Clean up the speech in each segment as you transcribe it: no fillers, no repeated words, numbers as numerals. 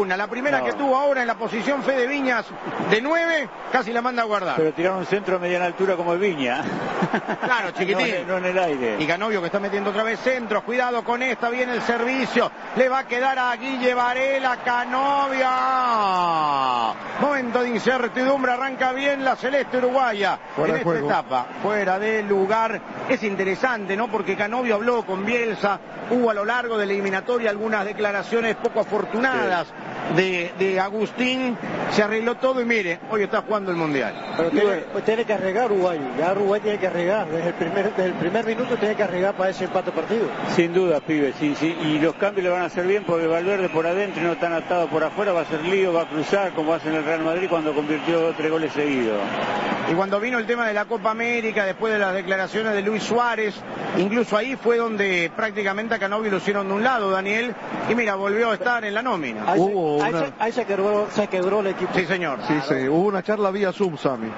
una. La primera que tuvo ahora en la posición Fede Viñas de 9, casi la manda a guardar. Pero tiraron un centro a mediana altura como el Viña. Claro, chiquitín. No en el aire. Y Canovio que está metiendo otra vez centros. Cuidado con esta, viene el servicio. Le va a quedar a Guille Varela, Canovio. Momento de incertidumbre, arranca bien la celeste uruguaya en esta etapa. Fuera de lugar. Es interesante, ¿no? Porque Canovio habló con Bielsa. Hubo a lo largo de la eliminatoria algunas declaraciones poco afortunadas de Agustín. Se arregló todo y mire, hoy está jugando el Mundial. Pero tiene que arriesgar Uruguay. Ya Uruguay tiene que arriesgar. Desde el primer minuto tiene que arriesgar para ese empate partido. Sin duda, pibe, sí. Y los cambios le van a hacer bien porque Valverde por adentro y no tan atado por afuera. Va a hacer lío, va a cruzar como hace en el Real Madrid cuando convirtió 3 goles seguidos. Y cuando vino el tema de la Copa América, después de las declaraciones de Luis Suárez, incluso ahí fue donde prácticamente a Canovio lo hicieron de un lado, Daniel, y mira, volvió a estar en la nómina. Ahí se quebró el equipo. Sí, señor. Sí, hubo una charla vía Zoom, Sami.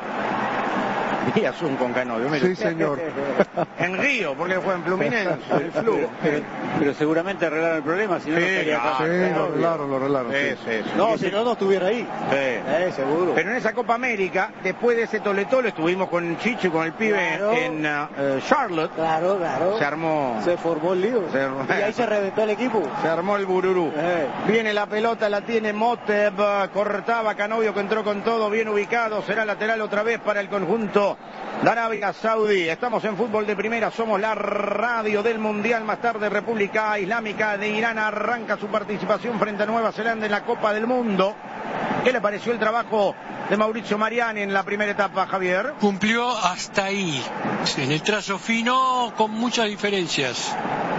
Vía Zoom con Canovio. Sí, señor. En Río, porque él juega en Fluminense, el Flu. Pero seguramente arreglaron el problema, si no, no estaría acá. Sí, lo arreglaron. No, si no estuviera ahí. Seguro. Pero en esa Copa América, después de ese toletolo, estuvimos con Chicho y con el pibe en Charlotte. Claro. Se armó. Se formó el lío. Y ahí se reventó el equipo. Se armó el bururú. Viene la pelota, la tiene Moteb. Cortaba Canovio que entró con todo, bien ubicado. Será lateral otra vez para el conjunto de Arabia Saudí. Estamos en Fútbol de Primera, somos la radio del Mundial. Más tarde República Islámica de Irán arranca su participación frente a Nueva Zelanda en la Copa del Mundo. ¿Qué le pareció el trabajo de Mauricio Mariani en la primera etapa, Javier? Cumplió hasta ahí, en el trazo fino, con muchas diferencias.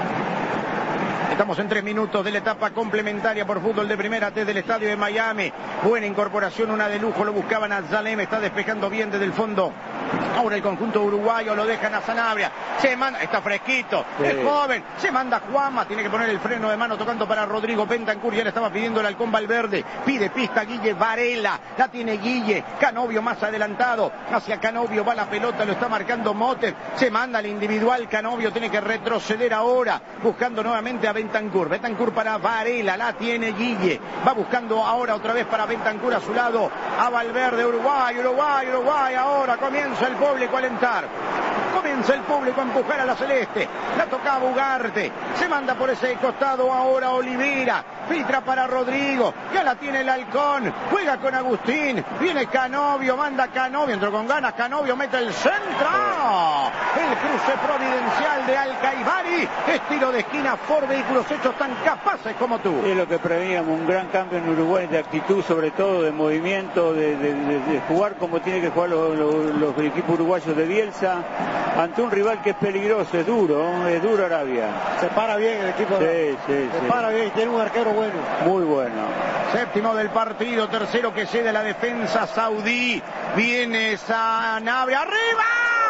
Estamos en 3 minutos de la etapa complementaria por Fútbol de Primera desde el estadio de Miami. Buena incorporación, una de lujo, lo buscaban a Zalem, está despejando bien desde el fondo. Ahora el conjunto uruguayo lo dejan a Sanabria. Se manda, está fresquito, es joven, se manda Juanma, tiene que poner el freno de mano tocando para Rodrigo Bentancur. Ya le estaba pidiendo el halcón Valverde. Pide pista Guille Varela, la tiene Guille. Canovio más adelantado, hacia Canovio va la pelota, lo está marcando Mote. Se manda al individual, Canovio tiene que retroceder ahora, buscando nuevamente a Bentancur. Bentancur para Varela, la tiene Guille. Va buscando ahora otra vez para Bentancur a su lado, a Valverde. Uruguay, ahora comienza el público a alentar. Comienza el público a empujar a la celeste. La tocaba Ugarte. Se manda por ese costado ahora Olivera. Filtra para Rodrigo. Ya la tiene el halcón. Juega con Agustín. Viene Canovio. Manda Canovio. Entró con ganas. Canovio mete el centro. El cruce providencial de Alcaibari. Estilo de esquina. Ford, vehículos hechos tan capaces como tú. Es lo que preveníamos. Un gran cambio en Uruguay de actitud, sobre todo de movimiento, de jugar como tiene que jugar los equipos uruguayos de Bielsa. Ante un rival que es peligroso, es duro Arabia. Se para bien el equipo. Se para bien, tiene un arquero bueno. Muy bueno. Séptimo del partido, tercero que cede la defensa saudí. Viene Sanabria, ¡arriba!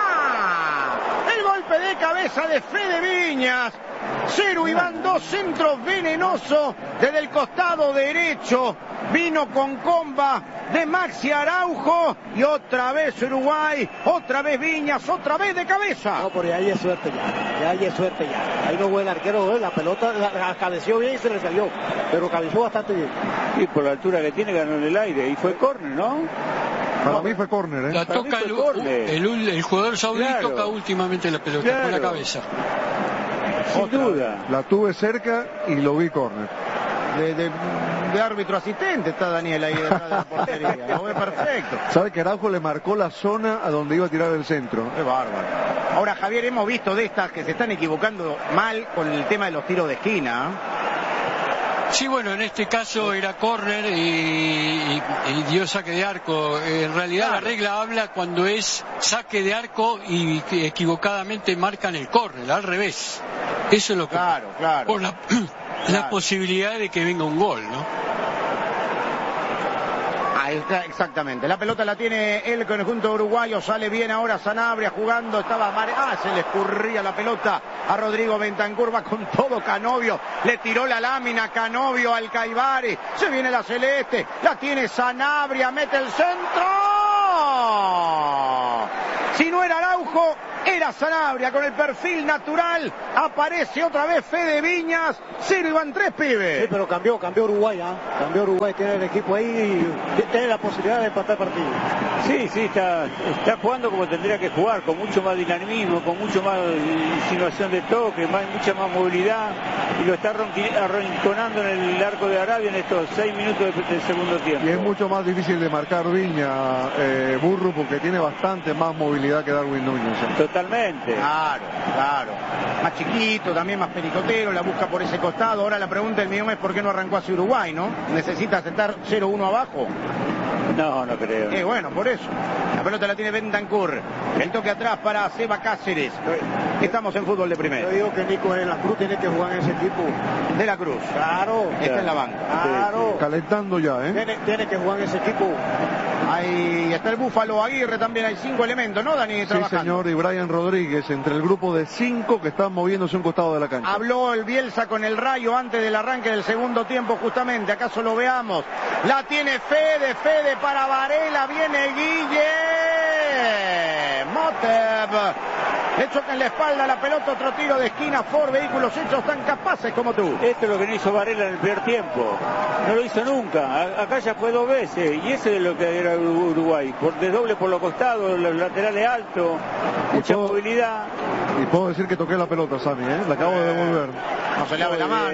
El golpe de cabeza de Fede Viñas. 0 y van 2 centros venenosos desde el costado derecho. Vino con comba de Maxi Araujo y otra vez Uruguay, otra vez Viñas, otra vez de cabeza. No, porque ahí es suerte ya. Ahí no fue el arquero, la pelota la cabeció bien y se le salió, pero cabeció bastante bien. Y por la altura que tiene ganó en el aire y fue córner, ¿no? Para mí fue córner, La toca el jugador saudí, toca últimamente la pelota con la cabeza. Sin duda. La tuve cerca y lo vi córner. De árbitro asistente está Daniel ahí detrás de la portería. Lo ve perfecto. Sabe que Araujo le marcó la zona a donde iba a tirar el centro. Qué bárbaro. Ahora, Javier, hemos visto de estas que se están equivocando mal con el tema de los tiros de esquina. Sí, bueno, en este caso era córner y dio saque de arco. En realidad la regla habla cuando es saque de arco y que equivocadamente marcan el córner, al revés. Eso es lo que... Claro. Por la posibilidad de que venga un gol, ¿no? Ahí está, exactamente. La pelota la tiene el conjunto uruguayo. Sale bien ahora Sanabria jugando. Estaba se le escurría la pelota a Rodrigo Bentancur. Va con todo Canovio. Le tiró la lámina Canovio al Caibari. Se viene la celeste. La tiene Sanabria. Mete el centro. Si no era Araujo, Era Sanabria con el perfil natural. Aparece otra vez Fede Viñas. 0 y van 3 pibes. Sí, pero cambió Uruguay, ¿eh? Cambió Uruguay, tiene el equipo ahí y tiene la posibilidad de empatar partido. Sí, está jugando como tendría que jugar, con mucho más dinamismo, con mucho más insinuación de toque, mucha más movilidad, y lo está arrinconando en el arco de Arabia en estos 6 minutos del segundo tiempo. Y es mucho más difícil de marcar Viña, Burro, porque tiene bastante más movilidad que Darwin Núñez. Totalmente. Claro. Más chiquito, también más pericotero, la busca por ese costado. Ahora la pregunta del millón es por qué no arrancó hacia Uruguay, ¿no? ¿Necesitas estar 0-1 abajo? No creo. Bueno, por eso. La pelota la tiene Bentancur. El toque atrás para Seba Cáceres. Estamos en fútbol de primera. Yo digo que Nico de la Cruz tiene que jugar en ese equipo. De la Cruz. Claro. Está en la banca. Claro. Calentando ya, ¿eh? Tiene que jugar en ese equipo. Ahí está el Búfalo Aguirre, también hay 5 elementos, ¿no, Dani? Sí, señor, y Brian Rodríguez, entre el grupo de 5 que están moviéndose a un costado de la cancha. Habló el Bielsa con el Rayo antes del arranque del segundo tiempo, justamente. ¿Acaso lo veamos? La tiene Fede para Varela, viene Guille. Moteb. Le choca en la espalda la pelota, otro tiro de esquina. Ford, vehículos hechos tan capaces como tú. Esto es lo que no hizo Varela en el primer tiempo. No lo hizo nunca. Acá ya fue 2 veces. Y eso es lo que era Uruguay. De doble por los costados, los laterales altos, mucha movilidad. Y puedo decir que toqué la pelota, Sammy, ¿eh? La acabo de devolver. No se lave la mano.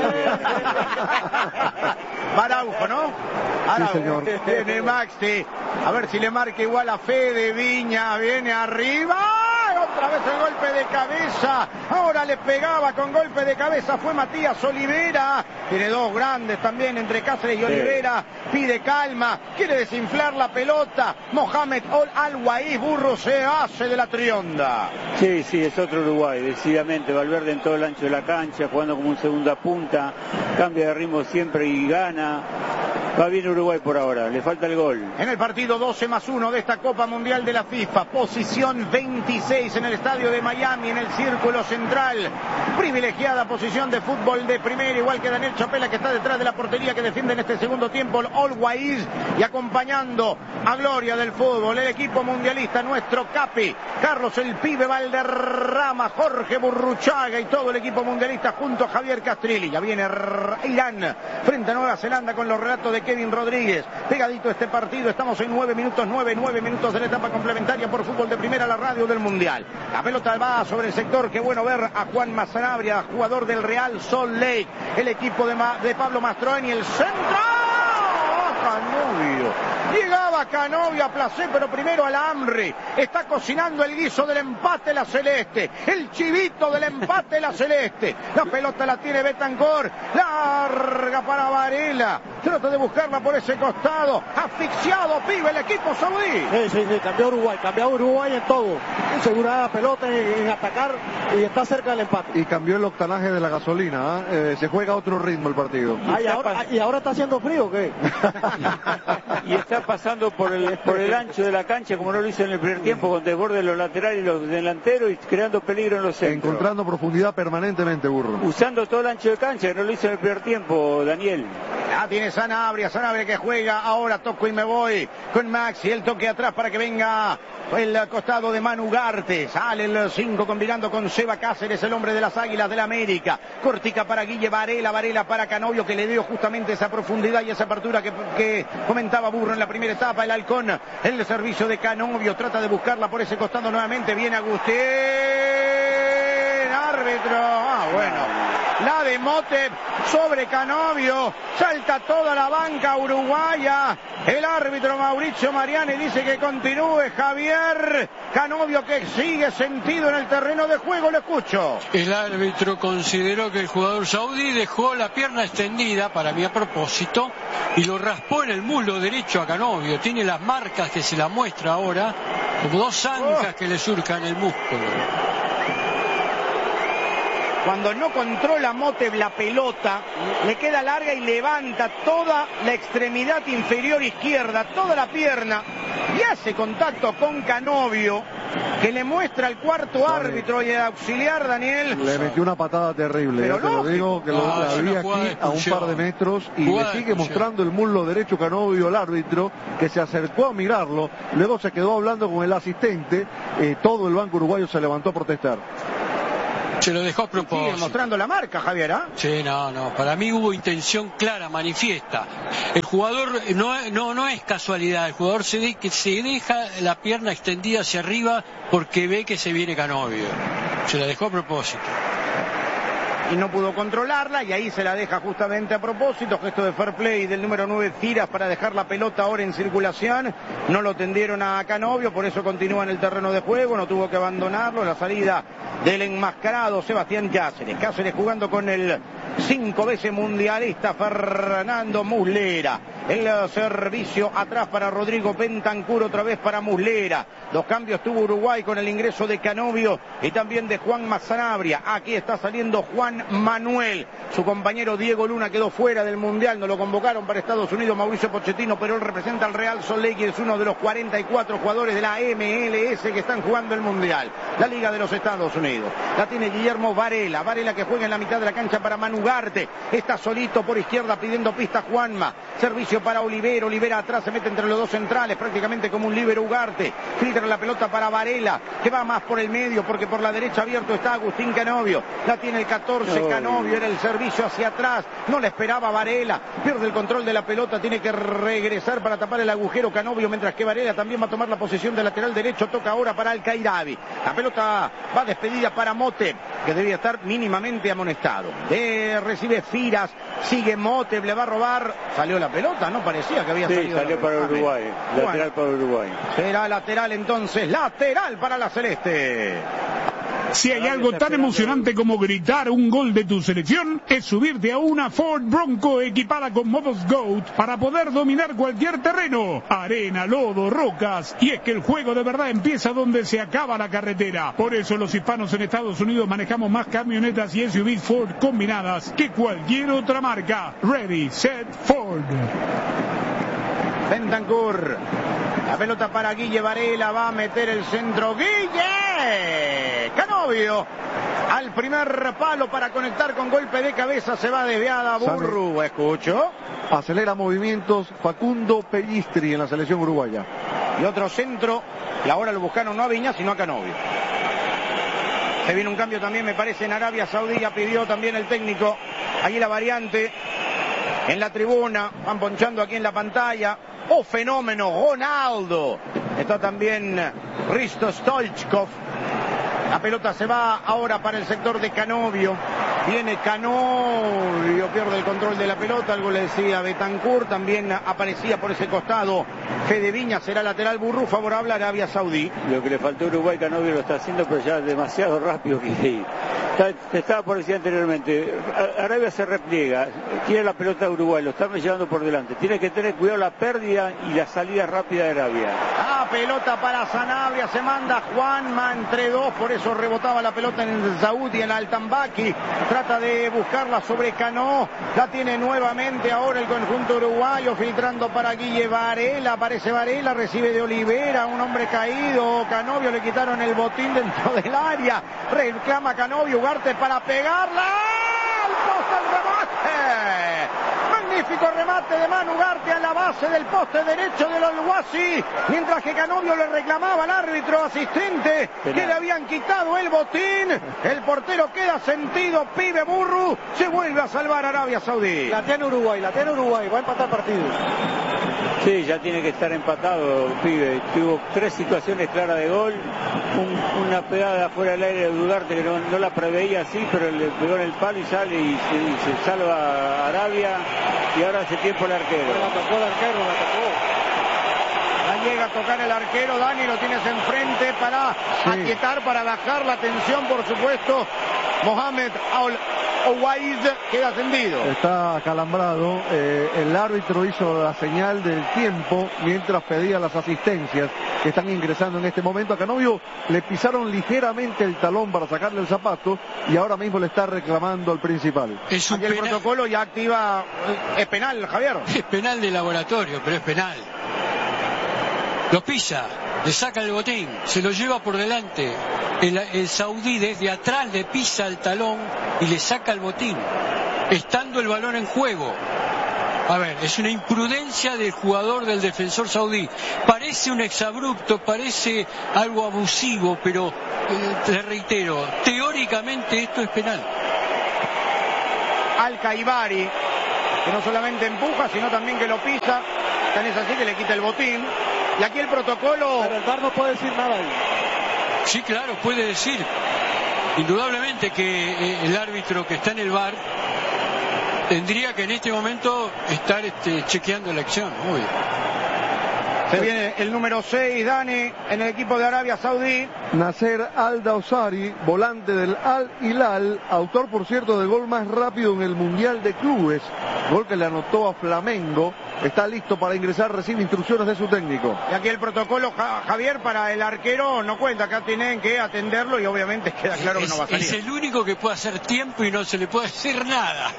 Baraujo, ¿no? Sí, señor. Viene Maxi. A ver si le marca igual a Fede Viña. Viene arriba. Otra vez el golpe de cabeza. Ahora le pegaba con golpe de cabeza. Fue Matías Olivera. Tiene 2 grandes también entre Cáceres y Olivera. Pide calma. Quiere desinflar la pelota. Mohamed Al-Waiz, Burro, se hace de la trionda. Sí, es otro Uruguay, decididamente. Valverde en todo el ancho de la cancha, jugando como un segunda punta. Cambia de ritmo siempre y gana. Va bien Uruguay por ahora, le falta el gol. En el partido 12+1 de esta Copa Mundial de la FIFA, posición 26 en el estadio de Miami, en el círculo central. Privilegiada posición de fútbol de primera, igual que Daniel Chapela, que está detrás de la portería, que defiende en este segundo tiempo Al-Waiz, y acompañando a gloria del fútbol, el equipo mundialista, nuestro capi, Carlos el Pibe Valderrama, Jorge Burruchaga y todo el equipo mundialista junto a Javier Castrilli. Ya viene Irán frente a Nueva Zelanda con los relatos de Kevin Rodríguez. Pegadito este partido, estamos en 9 minutos de la etapa complementaria por fútbol de primera, la radio del Mundial. La pelota va sobre el sector, qué bueno ver a Juan Sanabria, jugador del Real Salt Lake, el equipo de Pablo Mastroeni, el centro. Canovio. Llegaba Canovio a placer, pero primero a la Amri. Está cocinando el guiso del empate la Celeste. El chivito del empate la Celeste. La pelota la tiene Bentancur. Larga para Varela. Trata de buscarla por ese costado. Asfixiado, pibe, el equipo saudí. Sí, cambió Uruguay en todo. Seguridad la pelota en atacar y está cerca del empate. Y cambió el octanaje de la gasolina, ¿eh? Se juega a otro ritmo el partido. ¿Y ahora está haciendo frío o qué? Y está pasando por el ancho de la cancha, como no lo hizo en el primer tiempo, con desborde de los laterales y los delanteros, y creando peligro en los centros. Encontrando profundidad permanentemente, Burro. Usando todo el ancho de cancha, que no lo hizo en el primer tiempo, Daniel. Ya tiene Sanabria que juega ahora, toco y me voy con Maxi, el toque atrás para que venga el costado de Manu Garte. Sale el 5 combinando con Seba Cáceres, el hombre de las Águilas del América. Cortica para Guille, Varela para Canovio, que le dio justamente esa profundidad y esa apertura que comentaba Burro en la primera etapa. El Halcón, el servicio de Canovio, trata de buscarla por ese costado nuevamente. Viene Agustín, árbitro. Bueno. La de Moteb sobre Canovio. Salta toda la banca uruguaya. El árbitro Mauricio Mariani dice que continúe. Javier Canovio, que sigue sentido en el terreno de juego. Le escucho. El árbitro consideró que el jugador saudí dejó la pierna extendida, para mí a propósito, y lo raspó en el muslo derecho a Canovio. Tiene las marcas que se la muestra ahora, como 2 zanjas que le surcan el músculo. Cuando no controla Moteb la pelota, le queda larga y levanta toda la extremidad inferior izquierda, toda la pierna, y hace contacto con Canovio, que le muestra al cuarto árbitro y al auxiliar Daniel. Le metió una patada terrible, Pero ya te lo digo, que la vi aquí a un par de metros y le sigue mostrando el muslo derecho Canovio al árbitro, que se acercó a mirarlo, luego se quedó hablando con el asistente, todo el banco uruguayo se levantó a protestar. Se lo dejó a propósito. Sigue mostrando la marca, Javier, ¿ah? Sí, no. Para mí hubo intención clara, manifiesta. El jugador no es casualidad. El jugador se deja la pierna extendida hacia arriba porque ve que se viene Canovio. Se la dejó a propósito. Y no pudo controlarla, y ahí se la deja justamente a propósito. Gesto de fair play del número 9 Ciras para dejar la pelota ahora en circulación. No lo tendieron a Canovio, por eso continúa en el terreno de juego, no tuvo que abandonarlo. La salida del enmascarado Sebastián Cáceres. Cáceres jugando con el 5 veces mundialista Fernando Muslera. El servicio atrás para Rodrigo Bentancur, otra vez para Muslera. Dos cambios tuvo Uruguay con el ingreso de Canovio y también de Juan Sanabria. Aquí está saliendo Juan Manuel. Su compañero Diego Luna quedó fuera del Mundial, no lo convocaron para Estados Unidos Mauricio Pochettino, pero él representa al Real Salt Lake y es uno de los 44 jugadores de la MLS que están jugando el Mundial, la Liga de los Estados Unidos. La tiene Guillermo Varela, que juega en la mitad de la cancha para Manu Ugarte. Está solito por izquierda pidiendo pista Juanma. Servicio para Olivera, Olivera atrás, se mete entre los dos centrales, prácticamente como un líbero Ugarte. Filtra la pelota para Varela, que va más por el medio, porque por la derecha abierto está Agustín Canovio. La tiene el 14 Canovio, era el servicio hacia atrás, no le esperaba Varela, pierde el control de la pelota, tiene que regresar para tapar el agujero Canovio, mientras que Varela también va a tomar la posición de lateral derecho. Toca ahora para Alcairabi. La pelota va despedida para Moteb, que debía estar mínimamente amonestado. Recibe Firas, sigue Moteb, le va a robar, salió la pelota, no parecía que había salido. Salió para Uruguay, lateral para Uruguay. Será lateral entonces, lateral para la Celeste. Si hay algo tan emocionante como gritar un gol de tu selección, es subirte a una Ford Bronco equipada con modos GOAT para poder dominar cualquier terreno, arena, lodo, rocas, y es que el juego de verdad empieza donde se acaba la carretera. Por eso los hispanos en Estados Unidos manejamos más camionetas y SUVs Ford combinadas que cualquier otra marca. Ready, set, Ford. Bentancur, la pelota para Guille Varela, va a meter el centro, Guille, Canovio, al primer palo para conectar con golpe de cabeza, se va desviada Burru, escucho. Acelera movimientos Facundo Pellistri en la selección uruguaya. Y otro centro, y ahora lo buscaron no a Viñas, sino a Canovio. Se viene un cambio también, me parece, en Arabia Saudí, ya pidió también el técnico, allí la variante, en la tribuna, van ponchando aquí en la pantalla. ¡Oh, fenómeno! Ronaldo. Está también Risto Stoichkov. La pelota se va ahora para el sector de Canovio. Viene Canovio, pierde el control de la pelota, algo le decía Bentancur, también aparecía por ese costado Fede Viña, será lateral Burru, favorable a Arabia Saudí. Lo que le faltó a Uruguay, Canovio lo está haciendo, pero ya demasiado rápido que te estaba por decir anteriormente, Arabia se repliega, quiere la pelota de Uruguay, lo están llevando por delante, tiene que tener cuidado la pérdida y la salida rápida de Arabia. Pelota para Sanabria, se manda Juanma entre dos, por eso rebotaba la pelota en el Saudi, en Altambaki, trata de buscarla sobre Cano, la tiene nuevamente ahora el conjunto uruguayo, filtrando para Guille Varela, aparece Varela, recibe de Olivera, un hombre caído, Canovio, le quitaron el botín dentro del área, reclama Canovio, Ugarte para pegarla, ¡al poste el remate! Magnífico remate de Manu Ugarte a la base del poste derecho del Olwasi, mientras que Canovio le reclamaba al árbitro asistente que le habían quitado el botín. El portero queda sentido, pibe Burru, se vuelve a salvar Arabia Saudí. La tiene Uruguay, va a empatar partido. Sí, ya tiene que estar empatado, pibe. Tuvo 3 situaciones claras de gol, una pegada fuera del aire de Ugarte que no la preveía así, pero le pegó en el palo y sale y se salva Arabia. Y ahora hace tiempo el arquero. La tocó el arquero, la tocó. La llega a tocar el arquero, Dani, lo tienes enfrente para aquietar, para bajar la tensión, por supuesto. Mohamed Ouaiz queda tendido. Está acalambrado. El árbitro hizo la señal del tiempo mientras pedía las asistencias que están ingresando en este momento. A Canovio le pisaron ligeramente el talón para sacarle el zapato y ahora mismo le está reclamando al principal. Es un el protocolo ya activa. Es penal, Javier. Es penal de laboratorio, pero es penal. Lo pisa, le saca el botín, se lo lleva por delante. El saudí desde atrás le pisa el talón y le saca el botín, estando el balón en juego. A ver, es una imprudencia del jugador del defensor saudí. Parece un exabrupto, parece algo abusivo, pero te reitero, teóricamente esto es penal. Al-Kaibari, que no solamente empuja, sino también que lo pisa. Tan es así que le quita el botín. Y aquí el protocolo... Pero el VAR no puede decir nada ahí. Sí, claro, puede decir. Indudablemente que el árbitro que está en el VAR tendría que en este momento estar chequeando la acción. Muy bien. Se viene el número 6, Dani, en el equipo de Arabia Saudí. Nasser Al-Dawsari, volante del Al-Hilal, autor por cierto del gol más rápido en el Mundial de Clubes, gol que le anotó a Flamengo. Está listo para ingresar, recibe instrucciones de su técnico. Y aquí el protocolo, Javier, para el arquero no cuenta, acá tienen que atenderlo y obviamente queda claro que no va a salir. Es el único que puede hacer tiempo y no se le puede decir nada.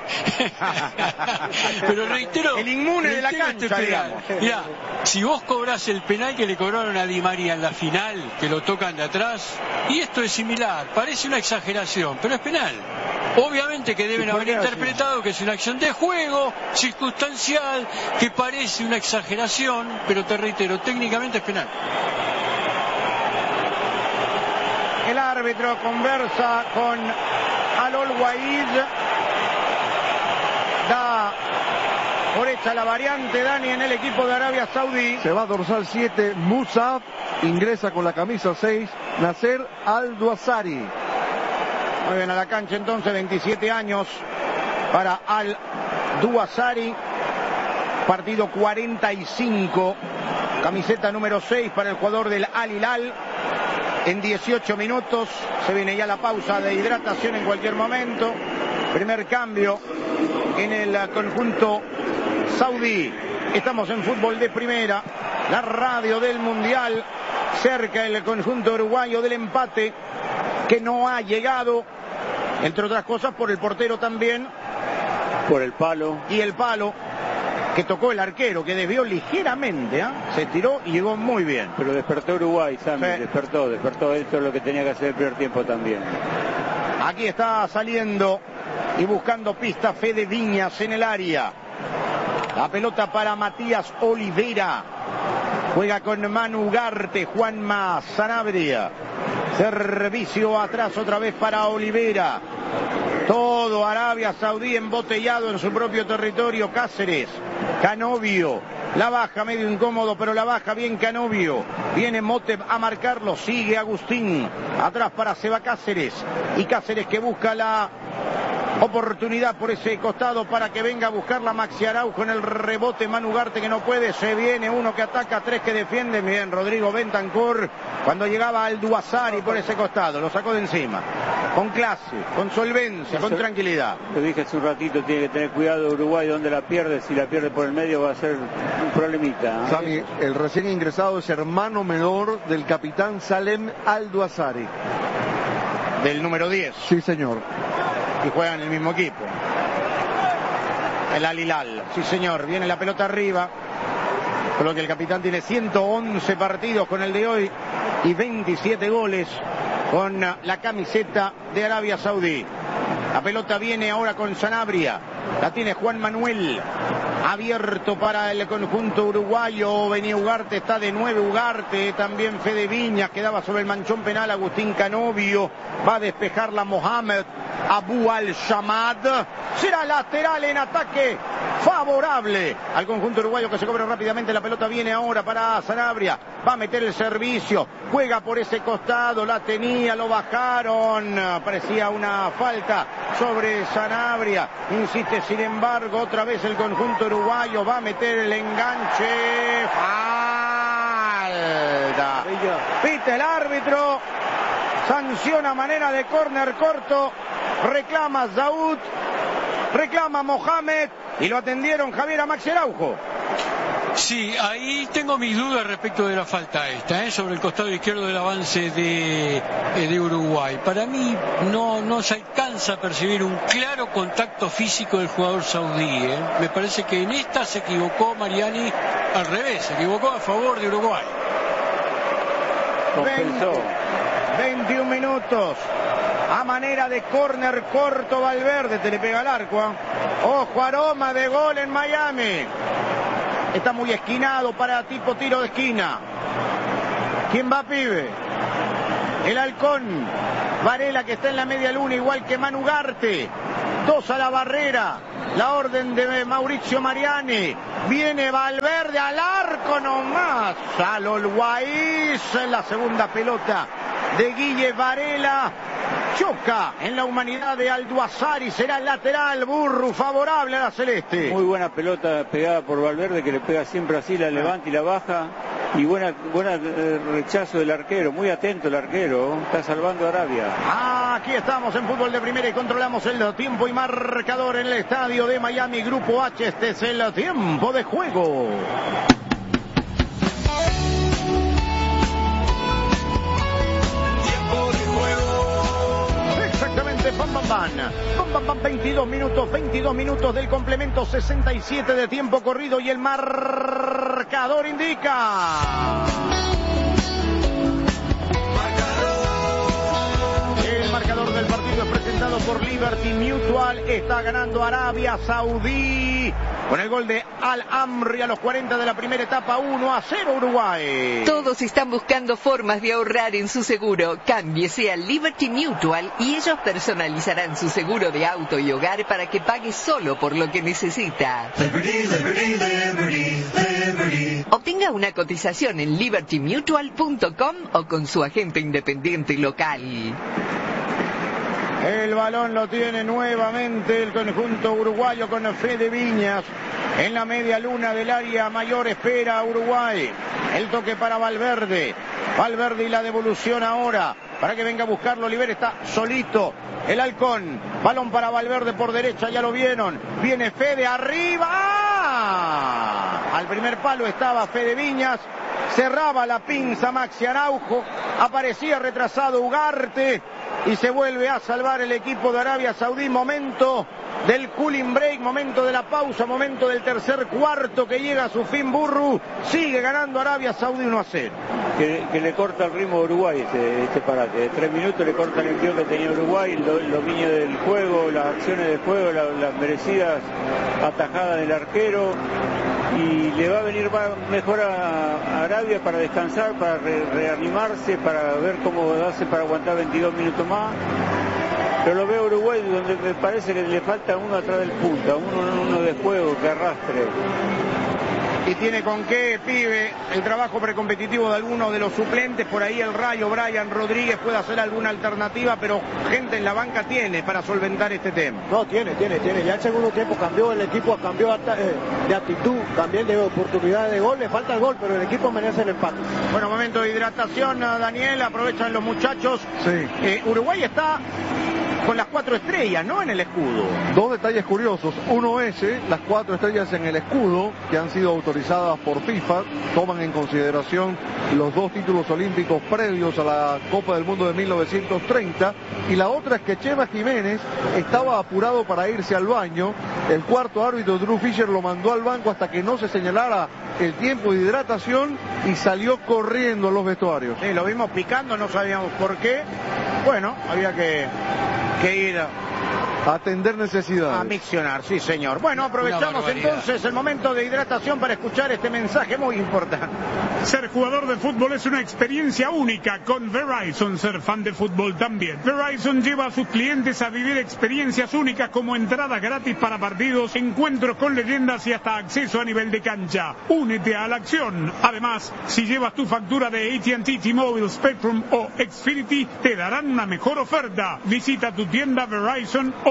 Pero reitero... El inmune de la cancha, digamos. Mirá, si vos cobrás el penal que le cobraron a Di María en la final, que lo tocan de atrás, y esto es similar, parece una exageración, pero es penal. Obviamente que deben haber interpretado que es una acción de juego, circunstancial, que parece una exageración, pero te reitero, técnicamente es penal. El árbitro conversa con Al-Ouaiz, da por hecha la variante, Dani, en el equipo de Arabia Saudí. Se va a dorsal 7, Musab, ingresa con la camisa 6, Nasser Al-Dawsari. Muy bien, a la cancha entonces, 27 años para Al-Dawsari. Partido 45, camiseta número 6 para el jugador del Al-Hilal. En 18 minutos, se viene ya la pausa de hidratación en cualquier momento. Primer cambio en el conjunto saudí. Estamos en fútbol de primera, la radio del Mundial, cerca el conjunto uruguayo del empate, que no ha llegado, entre otras cosas por el portero también. Por el palo. Y el palo que tocó el arquero, que desvió ligeramente, se tiró y llegó muy bien. Pero despertó Uruguay, Sammy, sí. despertó, esto es lo que tenía que hacer el primer tiempo también. Aquí está saliendo y buscando pista Fede Viñas en el área. La pelota para Matías Oliveira. Juega con Manu Ugarte, Juanma Sanabria. Servicio atrás otra vez para Oliveira. Todo Arabia Saudí embotellado en su propio territorio. Cáceres, Canovio, la baja medio incómodo, pero la baja bien Canovio. Viene Moteb a marcarlo, sigue Agustín. Atrás para Seba Cáceres. Y Cáceres que busca la oportunidad por ese costado para que venga a buscarla Maxi Araujo en el rebote. Manu Ugarte que no puede, se viene uno que ataca, tres que defiende. Bien, Rodrigo Bentancur cuando llegaba Al-Dawsari por ese costado, lo sacó de encima. Con clase, con solvencia, con tranquilidad. Lo dije hace un ratito, tiene que tener cuidado Uruguay donde la pierde. Si la pierde por el medio va a ser un problemita. Sami, el recién ingresado es hermano menor del capitán Salem Al-Dawsari. Del número 10. Sí, señor. Y juegan en el mismo equipo. El Al-Hilal. Sí, señor. Viene la pelota arriba. Por lo que el capitán tiene 111 partidos con el de hoy y 27 goles con la camiseta de Arabia Saudí. La pelota viene ahora con Sanabria. La tiene Juan Manuel. Abierto para el conjunto uruguayo. Venía Ugarte, está de 9 Ugarte. También Fede Viñas, quedaba sobre el manchón penal. Agustín Canovio. Va a despejarla Mohamed Abu Al-Shamad. Será lateral en ataque favorable al conjunto uruguayo, que se cobra rápidamente. La pelota viene ahora para Sanabria. Va a meter el servicio. Juega por ese costado. La tenía, lo bajaron. Parecía una falta sobre Sanabria. Insiste, sin embargo, otra vez el conjunto uruguayo. Va a meter el enganche. Falta. Pita el árbitro. Sanciona a manera de córner corto reclama Zaud, reclama Mohamed y lo atendieron Javier a Maxi Araujo. Sí, ahí tengo mis dudas respecto de la falta esta, sobre el costado izquierdo del avance de Uruguay. Para mí no se alcanza a percibir un claro contacto físico del jugador saudí. Me parece que en esta se equivocó Mariani al revés, se equivocó a favor de Uruguay. 21 minutos. A manera de córner corto Valverde, te le pega al arco. Ojo, aroma de gol en Miami. Está muy esquinado para tipo tiro de esquina. ¿Quién va, pibe? El halcón. Varela, que está en la media luna, igual que Manu Garte. 2 a la barrera. La orden de Mauricio Mariani. Viene Valverde al arco nomás. Salol Guaiz en la segunda pelota de Guille Varela. Choca en la humanidad de Alduazar y será el lateral. Burru favorable a la celeste. Muy buena pelota pegada por Valverde, que le pega siempre así, la levanta y la baja. Y buena rechazo del arquero, muy atento el arquero, está salvando a Arabia. Aquí estamos en fútbol de primera y controlamos el tiempo y marcador en el estadio de Miami, Grupo H. Este es el tiempo de juego. Pam, 22 minutos del complemento, 67 de tiempo corrido y el marcador indica. El marcador del partido es presentado por Liberty Mutual. Está ganando Arabia Saudí con el gol de Al-Amri a los 40 de la primera etapa, 1-0 Uruguay. Todos están buscando formas de ahorrar en su seguro. Cámbiese a Liberty Mutual y ellos personalizarán su seguro de auto y hogar para que pague solo por lo que necesita. Liberty, Liberty, Liberty, Liberty. Obtenga una cotización en libertymutual.com o con su agente independiente local. El balón lo tiene nuevamente el conjunto uruguayo con Fede Viñas. En la media luna del área mayor espera a Uruguay. El toque para Valverde. Valverde y la devolución ahora. Para que venga a buscarlo. Oliver está solito. El halcón. Balón para Valverde por derecha. Ya lo vieron. Viene Fede arriba. ¡Ah! Al primer palo estaba Fede Viñas. Cerraba la pinza Maxi Araujo. Aparecía retrasado Ugarte. Y se vuelve a salvar el equipo de Arabia Saudí. Momento del cooling break, momento de la pausa, momento del tercer cuarto que llega a su fin. Burru sigue ganando Arabia Saudí 1-0. Que le corta el ritmo a Uruguay este parate. De 3 minutos le corta el envío que tenía Uruguay, el dominio del juego, las acciones de juego, las merecidas atajadas del arquero. Y le va a venir mejor a Arabia para descansar, para reanimarse, para ver cómo hace para aguantar 22 minutos más. Pero lo veo Uruguay donde me parece que le falta uno atrás del punta, uno de juego que arrastre. Y tiene con qué, pibe, el trabajo precompetitivo de alguno de los suplentes. Por ahí el Rayo, Brian Rodríguez puede hacer alguna alternativa, pero gente en la banca tiene para solventar este tema. No, tiene. Ya el segundo tiempo cambió el equipo, cambió de actitud, también de oportunidades de gol. Le falta el gol, pero el equipo merece el empate. Bueno, momento de hidratación, Daniel, aprovechan los muchachos. Sí. Uruguay está con las 4 estrellas, ¿no? En el escudo. 2 detalles curiosos. Uno es las 4 estrellas en el escudo que han sido autorizadas por FIFA. Toman en consideración los 2 títulos olímpicos previos a la Copa del Mundo de 1930. Y la otra es que Chema Jiménez estaba apurado para irse al baño. El cuarto árbitro, Drew Fisher, lo mandó al banco hasta que no se señalara el tiempo de hidratación y salió corriendo a los vestuarios. Sí, lo vimos picando, no sabíamos por qué. Bueno, había que ir a atender necesidades. A miccionar, sí señor. Bueno, aprovechamos entonces el momento de hidratación para escuchar este mensaje muy importante. Ser jugador de fútbol es una experiencia única con Verizon. Ser fan de fútbol también. Verizon lleva a sus clientes a vivir experiencias únicas como entradas gratis para partidos, encuentros con leyendas y hasta acceso a nivel de cancha. Únete a la acción. Además, si llevas tu factura de AT&T, T-Mobile, Spectrum o Xfinity, te darán una mejor oferta. Visita tu tienda Verizon o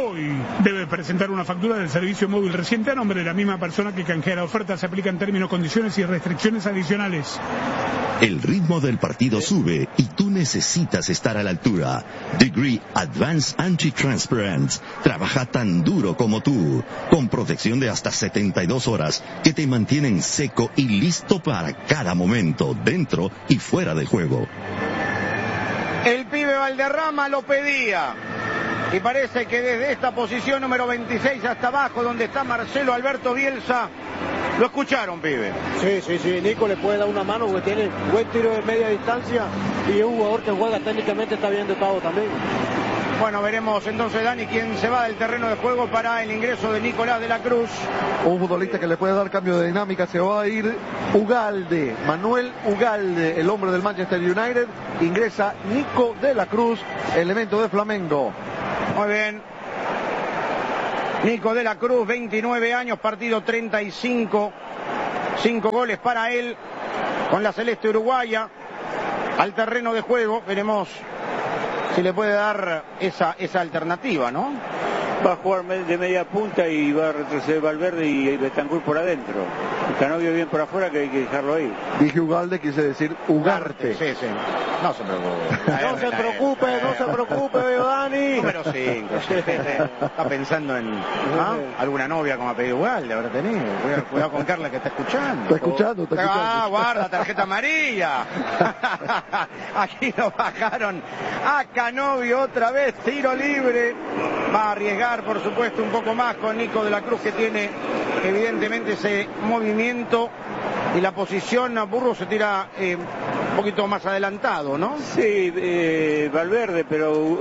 Hoy debe presentar una factura del servicio móvil reciente a nombre de la misma persona que canjea la oferta. Se aplican términos, condiciones y restricciones adicionales. El ritmo del partido sube y tú necesitas estar a la altura. Degree Advanced Anti-Transparent trabaja tan duro como tú, con protección de hasta 72 horas que te mantienen seco y listo para cada momento, dentro y fuera del juego. El pibe Valderrama lo pedía. Y parece que desde esta posición número 26 hasta abajo, donde está Marcelo Alberto Bielsa, lo escucharon, pibe. Sí, Nico le puede dar una mano porque tiene buen tiro de media distancia y es un jugador que juega técnicamente, está bien dotado también. Bueno, veremos entonces, Dani, quién se va del terreno de juego para el ingreso de Nicolás de la Cruz. Un futbolista que le puede dar cambio de dinámica, se va a ir Ugalde, Manuel Ugalde, el hombre del Manchester United. Ingresa Nico de la Cruz, elemento de Flamengo. Muy bien. Nico de la Cruz, 29 años, partido 35, 5 goles para él con la celeste uruguaya. Al terreno de juego, veremos si le puede dar esa alternativa, ¿no? Va a jugar de media punta y va a retroceder Valverde y Bentancur por adentro. Canovio bien por afuera, que hay que dejarlo ahí. Dije Ugalde, quise decir Ugarte. Sí. No se preocupe. No se preocupe, veo Dani. Número 5. Está pensando en alguna novia como ha pedido Ugalde, habrá tenido. Cuidado con Carla que está escuchando. Está escuchando. Guarda, tarjeta amarilla. Aquí lo bajaron a Canovio otra vez, tiro libre. Va a arriesgar, por supuesto, un poco más con Nico de la Cruz, que tiene evidentemente ese movimiento y la posición. Burro se tira un poquito más adelantado, ¿no? Sí, Valverde, pero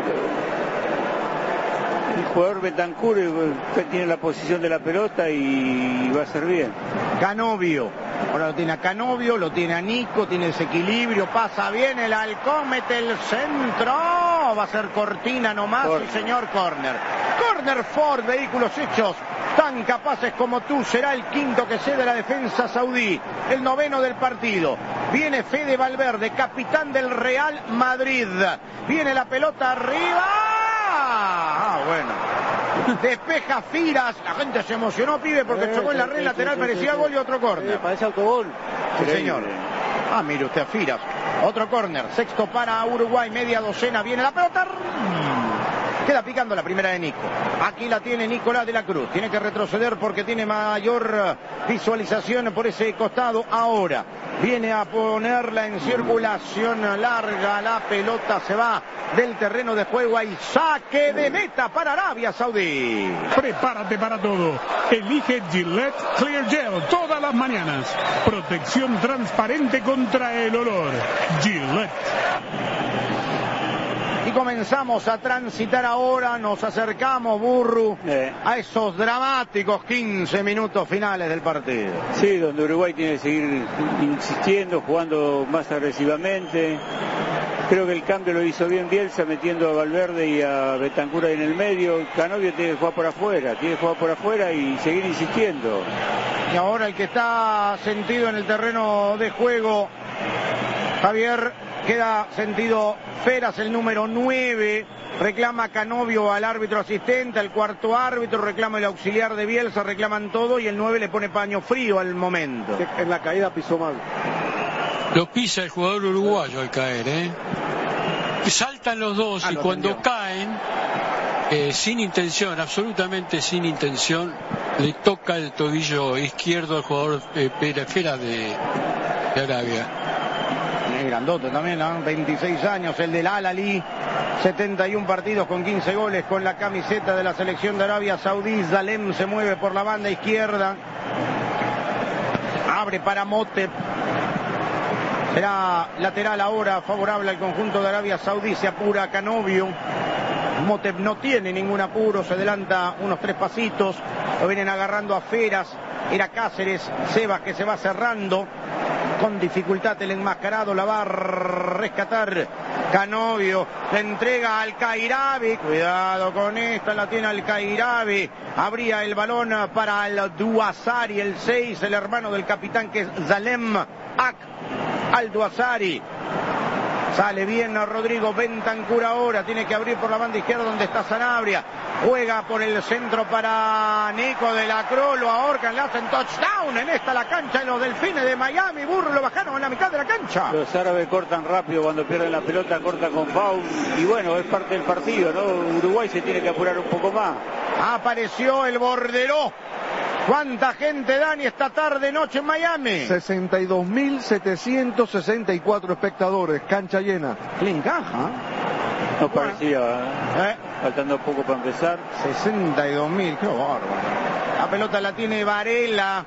el jugador Bentancur tiene la posición de la pelota y va a ser bien. Canovio, ahora lo tiene a Canovio, lo tiene a Nico, tiene ese equilibrio, pasa bien el halcón, mete el centro, va a ser cortina nomás, sí señor, córner. Córner Ford, vehículos hechos tan capaces como tú, será el quinto que cede la defensa saudí, el noveno del partido. Viene Fede Valverde, capitán del Real Madrid, viene la pelota arriba. Bueno. Despeja Firas, la gente se emocionó, pibe, porque chocó en la red lateral, parecía gol y otro córner. Parece autogol. Sí, señor. Mire usted a Firas. Otro córner, sexto para Uruguay, media docena, viene la pelota. Queda picando la primera de Nico. Aquí la tiene Nicolás de la Cruz. Tiene que retroceder porque tiene mayor visualización por ese costado. Ahora viene a ponerla en circulación larga. La pelota se va del terreno de juego. Hay saque de meta para Arabia Saudí. Prepárate para todo. Elige Gillette Clear Gel todas las mañanas. Protección transparente contra el olor. Gillette. Y comenzamos a transitar ahora, nos acercamos, Burru, a esos dramáticos 15 minutos finales del partido. Sí, donde Uruguay tiene que seguir insistiendo, jugando más agresivamente. Creo que el cambio lo hizo bien Bielsa, metiendo a Valverde y a Bentancur ahí en el medio. Canovio tiene que jugar por afuera y seguir insistiendo. Y ahora el que está sentido en el terreno de juego, Javier, queda sentido Feras, el número 9, reclama Canovio al árbitro asistente, al cuarto árbitro, reclama el auxiliar de Bielsa, reclaman todo y el 9 le pone paño frío al momento. En la caída pisó mal. Lo pisa el jugador uruguayo al caer, Saltan los dos y cuando caen, sin intención, absolutamente sin intención, le toca el tobillo izquierdo al jugador Feras de Arabia. Grandote también, 26 años, el del Al-Ahly, 71 partidos con 15 goles con la camiseta de la selección de Arabia Saudí. Zalem se mueve por la banda izquierda, abre para Motep, será lateral ahora favorable al conjunto de Arabia Saudí. Se apura Canovio, Motep no tiene ningún apuro, se adelanta unos 3 pasitos, lo vienen agarrando a Feras, era Cáceres, Sebas que se va cerrando. Con dificultad el enmascarado la va a rescatar Canovio, le entrega al Kairabi, cuidado con esta, la tiene al Kairabi, abría el balón para el Duazari, el 6, el hermano del capitán que es Zalem Ak al Duazari. Sale bien Rodrigo Bentancur ahora. Tiene que abrir por la banda izquierda donde está Sanabria. Juega por el centro para Nico de la Cruz. Lo ahorcan, le hacen touchdown. En esta la cancha de los Delfines de Miami. Burro lo bajaron en la mitad de la cancha. Los árabes cortan rápido cuando pierden la pelota, corta con Paul. Y bueno, es parte del partido, ¿no? Uruguay se tiene que apurar un poco más. Apareció el Borderó. ¿Cuánta gente, Dani, esta tarde, noche en Miami? 62.764 espectadores, cancha llena. ¿Le encaja? Nos parecía, faltando poco para empezar. 62.000, qué bárbaro. La pelota la tiene Varela.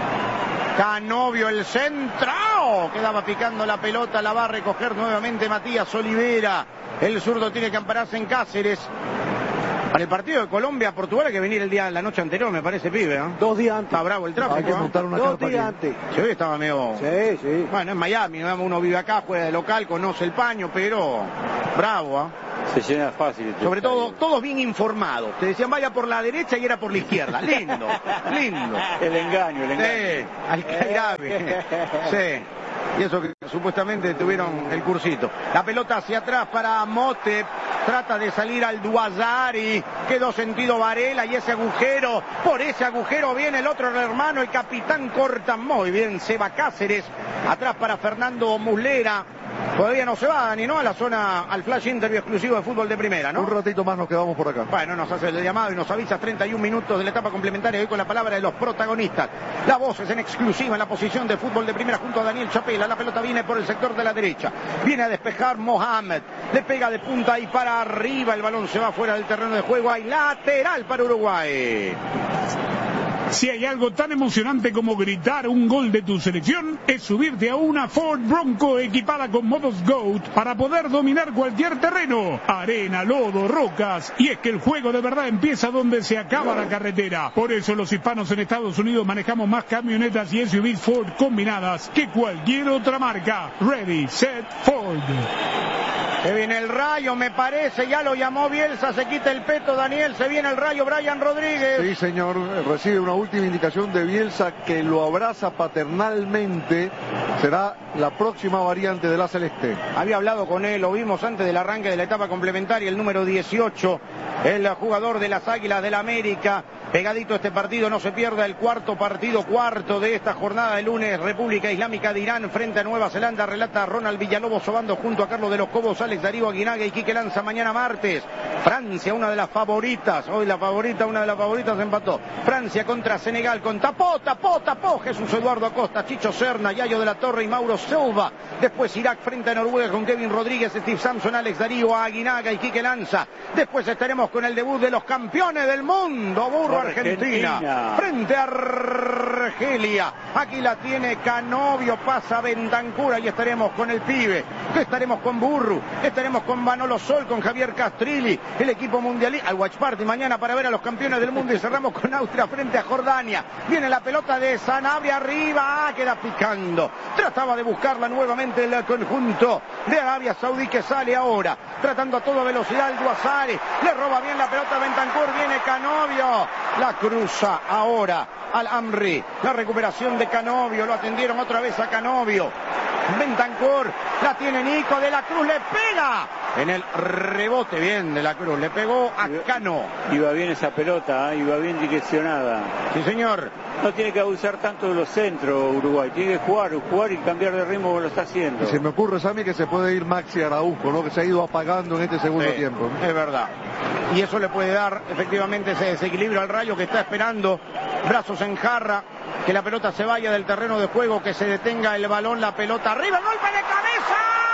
Canovio, el centro. Quedaba picando la pelota, la va a recoger nuevamente Matías Olivera. El zurdo tiene que ampararse en Cáceres. Para el partido de Colombia-Portugal hay que venir la noche anterior, me parece, pibe, ¿eh? 2 días antes. Está bravo el tráfico. Hay que montar una 2 días antes. Sí, estaba medio... Sí. Bueno, en Miami, uno vive acá, juega de local, conoce el paño, pero bravo, ¿eh? Se llena fácil. Sobre todo, todos bien informados. Te decían vaya por la derecha y era por la izquierda. Lindo, lindo. El engaño. Sí, Alcairabe. Sí. Y eso que supuestamente tuvieron el cursito. La pelota hacia atrás para Mote. Trata de salir al Duazari. Quedó sentido Varela y ese agujero. Por ese agujero viene el otro hermano, el capitán corta muy bien. Seba Cáceres. Atrás para Fernando Muslera. Todavía no se va, Dani, ¿no? A la zona, al flash interview exclusivo de fútbol de primera, ¿no? Un ratito más nos quedamos por acá. Bueno, nos hace el llamado y nos avisa 31 minutos de la etapa complementaria. Hoy con la palabra de los protagonistas. La voz es en exclusiva en la posición de fútbol de primera junto a Daniel Chapela. La pelota viene por el sector de la derecha. Viene a despejar Mohamed. Le pega de punta y para arriba. El balón se va fuera del terreno de juego. Hay lateral para Uruguay. Si hay algo tan emocionante como gritar un gol de tu selección, es subirte a una Ford Bronco equipada con modos GOAT para poder dominar cualquier terreno, arena, lodo, rocas, y es que el juego de verdad empieza donde se acaba la carretera. Por eso los hispanos en Estados Unidos manejamos más camionetas y SUVs Ford combinadas que cualquier otra marca. Ready, set, Ford. Se viene el Rayo, me parece, ya lo llamó Bielsa, se quita el peto, Daniel, se viene el Rayo, Brian Rodríguez. Sí, señor, recibe una última indicación de Bielsa que lo abraza paternalmente, será la próxima variante de la Celeste. Había hablado con él, lo vimos antes del arranque de la etapa complementaria, el número 18, el jugador de las Águilas del América. Pegadito este partido, no se pierda el cuarto de esta jornada de lunes. República Islámica de Irán frente a Nueva Zelanda, relata Ronald Villalobos Obando junto a Carlos de los Cobos, Alex Darío Aguinaga y Quique Lanza. Mañana martes, Francia, una de las favoritas, hoy una de las favoritas empató. Francia contra Senegal, con tapó, Jesús Eduardo Acosta, Chicho Serna, Yayo de la Torre y Mauro Silva. Después Irak frente a Noruega con Kevin Rodríguez, Steve Sampson, Alex Darío Aguinaga y Quique Lanza. Después estaremos con el debut de los campeones del mundo, Burro Argentina frente a Argelia. Aquí la tiene Canovio, pasa Bentancur y estaremos con el pibe, estaremos con Burru, estaremos con Manolo Sol, con Javier Castrilli, el equipo mundialista, al Watch Party mañana para ver a los campeones del mundo, y cerramos con Austria frente a Jordania. Viene la pelota de Sanabria arriba, queda picando, trataba de buscarla nuevamente el conjunto de Arabia Saudí, que sale ahora, tratando a toda velocidad el Duazari, le roba bien la pelota a Bentancur, viene Canovio, la cruza ahora al Amri, la recuperación de Canovio, lo atendieron otra vez a Canovio. Bentancur, la tiene Nico de la Cruz, le pega en el rebote, bien de la Cruz, le pegó a Cano. Iba bien esa pelota, iba bien direccionada. Sí, señor. No tiene que abusar tanto de los centros Uruguay, tiene que jugar y cambiar de ritmo como lo está haciendo. Y se me ocurre, Sammy, que se puede ir Maxi Araujo, ¿no? Que se ha ido apagando en este segundo tiempo, ¿no? Es verdad. Y eso le puede dar efectivamente ese desequilibrio al Rayo, que está esperando, brazos en jarra, que la pelota se vaya del terreno de juego, que se detenga el balón, la pelota arriba, golpe de cabeza.